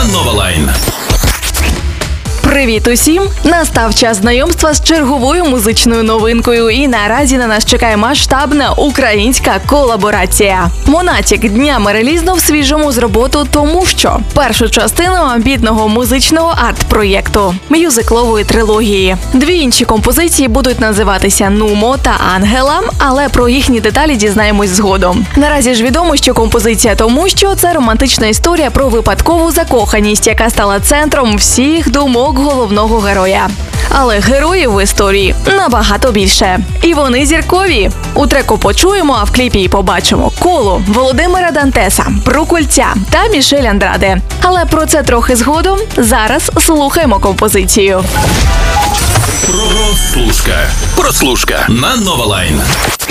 Новалайн. Привіт усім! Настав час знайомства з черговою музичною новинкою, і наразі на нас чекає масштабна українська колаборація. Монатік днями релізнув свіжому з роботу «Тому що» – першу частину амбітного музичного арт-проєкту – мюзиклової трилогії. Дві інші композиції будуть називатися «Нумо» та «Ангела», але про їхні деталі дізнаємось згодом. Наразі ж відомо, що композиція «Тому що» – це романтична історія про випадкову закоханість, яка стала центром всіх думок головного героя. Але героїв в історії набагато більше. І вони зіркові. У треку почуємо, а в кліпі й побачимо Колу, Володимира Дантеса, Прокульця та Мішель Андраде. Але про це трохи згодом. Зараз слухаємо композицію. Прослушка на Новалайн.